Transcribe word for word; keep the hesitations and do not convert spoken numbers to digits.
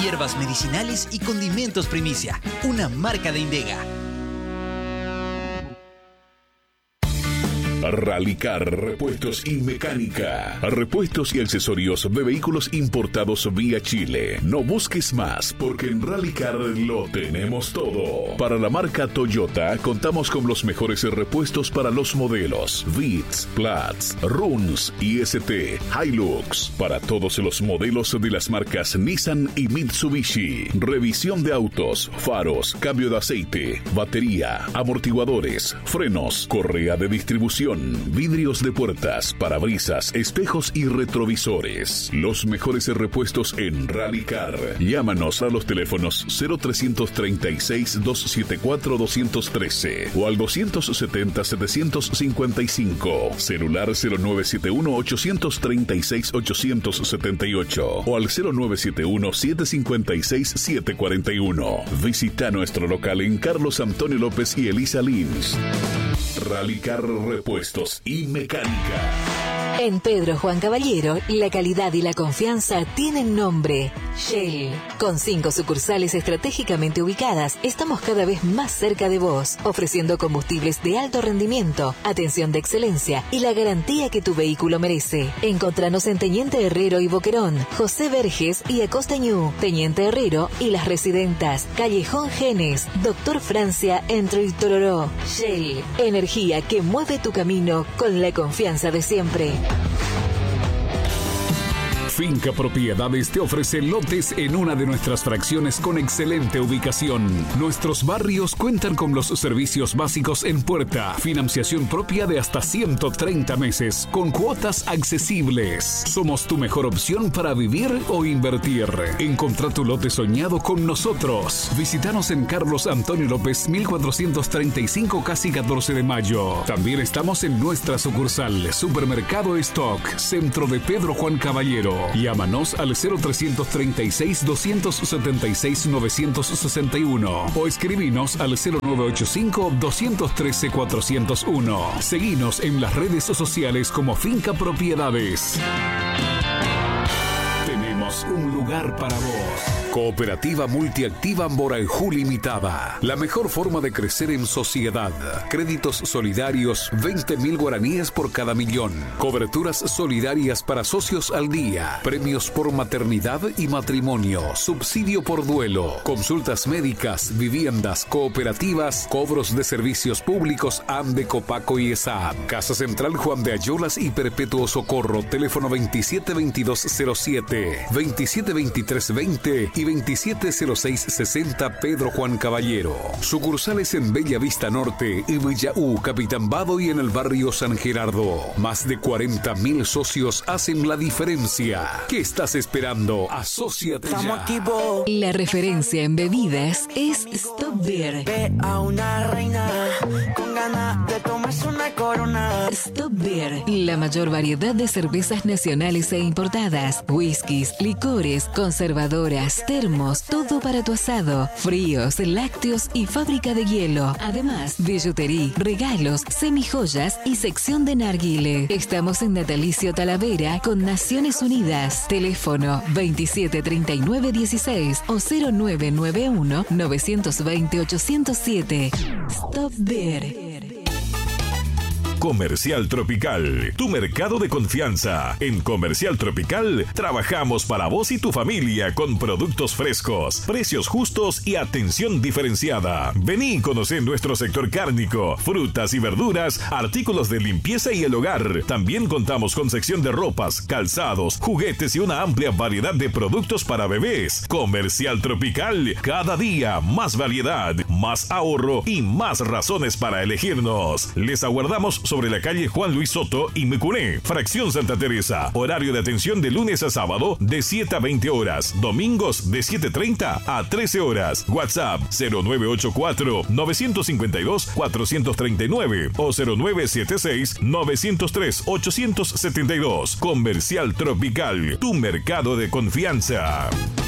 hierbas medicinales y condimentos Primicia, una marca de Indega. Rallycar Repuestos y Mecánica. Repuestos y accesorios de vehículos importados vía Chile. No busques más, porque en Rallycar lo tenemos todo. Para la marca Toyota, contamos con los mejores repuestos para los modelos Vitz, Platz, Runs y S T, Hilux. Para todos los modelos de las marcas Nissan y Mitsubishi. Revisión de autos, faros, cambio de aceite, batería, amortiguadores, frenos, correa de distribución, vidrios de puertas, parabrisas, espejos y retrovisores. Los mejores repuestos en Rallycar. Llámanos a los teléfonos cero trescientos treinta y seis, doscientos setenta y cuatro, doscientos trece o al doscientos setenta, setecientos cincuenta y cinco. Celular cero nueve siete uno, ochocientos treinta y seis, ochocientos setenta y ocho o al cero nueve siete uno, setecientos cincuenta y seis, setecientos cuarenta y uno. Visita nuestro local en Carlos Antonio López y Elisa Lins. Rallycar Repuestos y Mecánica. En Pedro Juan Caballero, la calidad y la confianza tienen nombre. Shell. Con cinco sucursales estratégicamente ubicadas, estamos cada vez más cerca de vos, ofreciendo combustibles de alto rendimiento, atención de excelencia y la garantía que tu vehículo merece. Encontranos en Teniente Herrero y Boquerón, José Verges y Acosta Ñu, Teniente Herrero y Las Residentas, Callejón Genes, Doctor Francia, entre Tororó. Shell. Energía que mueve tu camino con la confianza de siempre. Finca Propiedades te ofrece lotes en una de nuestras fracciones con excelente ubicación. Nuestros barrios cuentan con los servicios básicos en puerta, financiación propia de hasta ciento treinta meses, con cuotas accesibles. Somos tu mejor opción para vivir o invertir. Encontrá tu lote soñado con nosotros. Visítanos en Carlos Antonio López, mil cuatrocientos treinta y cinco, casi catorce de mayo. También estamos en nuestra sucursal, Supermercado Stock, centro de Pedro Juan Caballero. Llámanos al cero trescientos treinta y seis, doscientos setenta y seis, novecientos sesenta y uno o escribinos al cero nueve ochenta y cinco, doscientos trece, cuatrocientos uno. Seguinos en las redes sociales como Finca Propiedades. Tenemos un lugar para vos. Cooperativa Multiactiva Moranjú Limitada. La mejor forma de crecer en sociedad. Créditos solidarios, veinte mil guaraníes por cada millón. Coberturas solidarias para socios al día. Premios por maternidad y matrimonio. Subsidio por duelo. Consultas médicas, viviendas, cooperativas, cobros de servicios públicos, ANDE, Copaco y ESAP. Casa Central Juan de Ayolas y Perpetuo Socorro. Teléfono veintisiete veintidós cero siete, veintisiete veintitrés veinte y veintisiete cero seis sesenta Pedro Juan Caballero. Sucursales en Bella Vista Norte y Villaú, Capitán Bado y en el barrio San Gerardo. Más de cuarenta mil socios hacen la diferencia. ¿Qué estás esperando? Asóciate ya. La referencia en bebidas es Stop Beer. Ve a una reina con ganas de tomarse una corona. Stop Beer. La mayor variedad de cervezas nacionales e importadas, whiskies, licores, conservadoras, termos, todo para tu asado, fríos, lácteos y fábrica de hielo. Además, billutería, regalos, semijoyas y sección de narguile. Estamos en Natalicio Talavera con Naciones Unidas. Teléfono veintisiete treinta y nueve dieciséis o cero nueve nueve uno, nueve dos cero, ocho cero siete. Stop Beer. Comercial Tropical, tu mercado de confianza. En Comercial Tropical trabajamos para vos y tu familia con productos frescos, precios justos y atención diferenciada. Vení y conocé nuestro sector cárnico, frutas y verduras, artículos de limpieza y el hogar. También contamos con sección de ropas, calzados, juguetes y una amplia variedad de productos para bebés. Comercial Tropical, cada día más variedad, más ahorro y más razones para elegirnos. Les aguardamos sobre la calle Juan Luis Soto y Mecuné, fracción Santa Teresa. Horario de atención de lunes a sábado de siete a veinte horas, domingos de siete treinta a trece horas. WhatsApp cero nueve ocho cuatro, nueve cinco dos, cuatro tres nueve o cero nueve siete seis, nueve cero tres, ocho siete dos. Comercial Tropical, tu mercado de confianza.